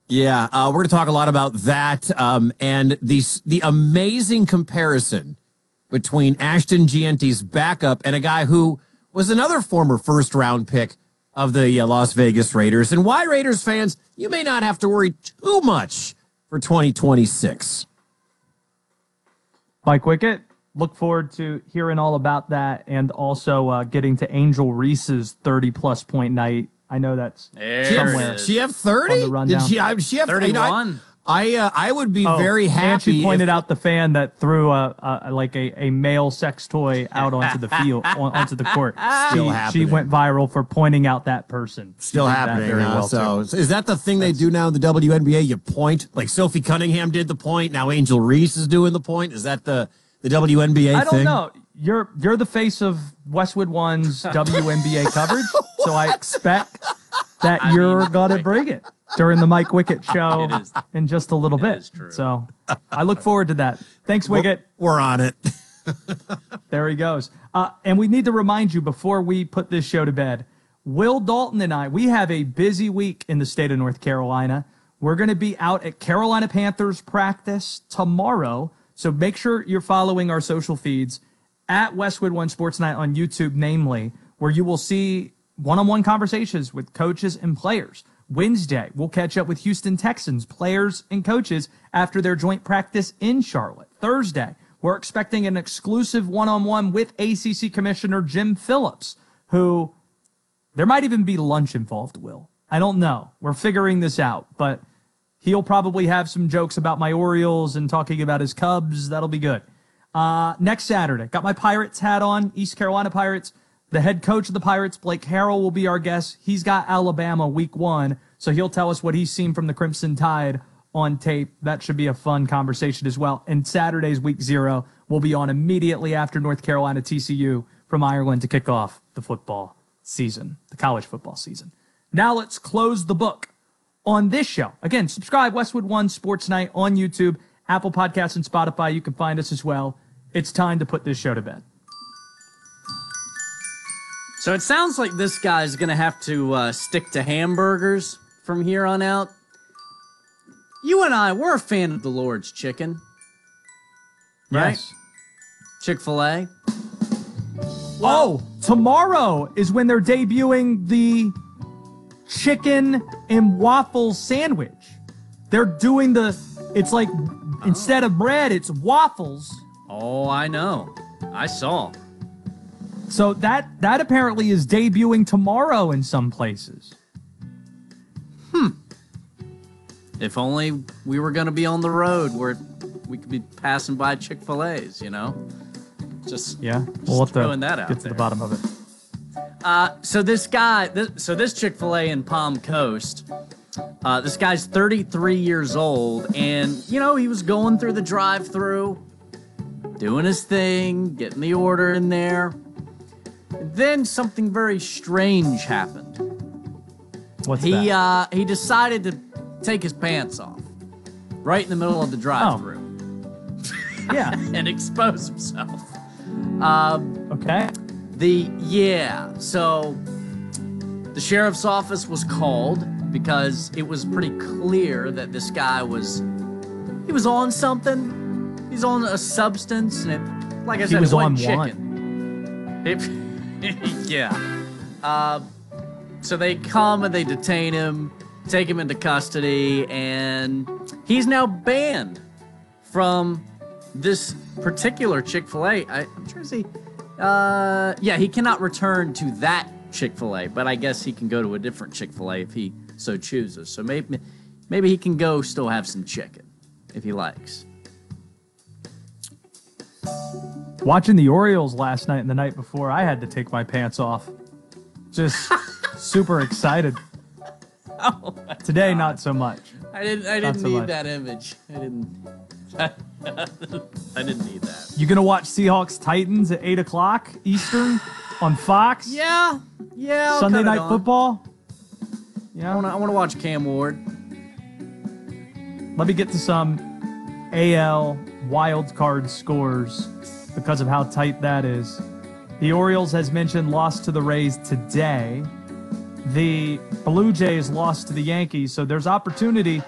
Yeah, we're going to talk a lot about that and the amazing comparison between Ashton Gianti's backup and a guy who was another former first-round pick of the Las Vegas Raiders, and why, Raiders fans, you may not have to worry too much for 2026. Mike Wickett, look forward to hearing all about that and also getting to Angel Reese's 30-plus point night. I know that's somewhere. She have 30? Did she have 31? I would be very happy. And she pointed out the fan that threw a male sex toy out onto the field, onto the court. She went viral for pointing out that person. Still happening. So is that the thing they do now in the WNBA? You point, like Sophie Cunningham did the point. Now Angel Reese is doing the point. Is that the WNBA thing? I don't know. You're the face of Westwood One's WNBA coverage, so I expect that you're gonna bring it during the Mike Wickett show in just a little bit. So I look forward to that. Thanks, Wickett. We're on it. There he goes. And we need to remind you before we put this show to bed, Will Dalton and I, we have a busy week in the state of North Carolina. We're going to be out at Carolina Panthers practice tomorrow. So make sure you're following our social feeds at Westwood One Sports Night on YouTube, namely, where you will see one-on-one conversations with coaches and players. Wednesday, we'll catch up with Houston Texans players and coaches after their joint practice in Charlotte. Thursday, we're expecting an exclusive one-on-one with ACC Commissioner Jim Phillips, who there might even be lunch involved, Will. I don't know. We're figuring this out, but he'll probably have some jokes about my Orioles and talking about his Cubs. That'll be good. Next Saturday, got my Pirates hat on, East Carolina Pirates. The head coach of the Pirates, Blake Harrell, will be our guest. He's got Alabama week 1, so he'll tell us what he's seen from the Crimson Tide on tape. That should be a fun conversation as well. And Saturday's week 0 will be on immediately after North Carolina TCU from Ireland to kick off the football season, the college football season. Now let's close the book on this show. Again, subscribe, Westwood One Sports Night on YouTube, Apple Podcasts, and Spotify. You can find us as well. It's time to put this show to bed. So it sounds like this guy's going to have to stick to hamburgers from here on out. You and I, we're a fan of the Lord's Chicken. Right? Yes. Chick-fil-A. Oh, tomorrow is when they're debuting the chicken and waffle sandwich. They're doing it's like, instead of bread, it's waffles. Oh, I know. I saw. So that apparently is debuting tomorrow in some places. If only we were going to be on the road where we could be passing by Chick-fil-A's, you know? We'll have throwing that out get to there. the bottom of it. So this guy, this Chick-fil-A in Palm Coast, this guy's 33 years old, and, you know, he was going through the drive-thru, doing his thing, getting the order in there. Then something very strange happened. What's that? He decided to take his pants off right in the middle of the drive-thru. Yeah. And expose himself. Okay. So the sheriff's office was called because it was pretty clear that this guy was on something. He's on a substance, and it, like I said, was it wasn't on chicken. Yeah. So they come and they detain him, take him into custody, and he's now banned from this particular Chick-fil-A. I'm trying to see. He cannot return to that Chick-fil-A, but I guess he can go to a different Chick-fil-A if he so chooses. So maybe he can go still have some chicken if he likes. Watching the Orioles last night and the night before, I had to take my pants off. Just super excited. Oh, today, not so much. I didn't need that image. I didn't need that. You gonna watch Seahawks Titans at 8 o'clock Eastern on Fox? Yeah. I'll Sunday cut it Night on. Football. Yeah. I want to watch Cam Ward. Let me get to some AL wild card scores because of how tight that is. The Orioles, as mentioned, lost to the Rays today. The Blue Jays lost to the Yankees, so there's opportunity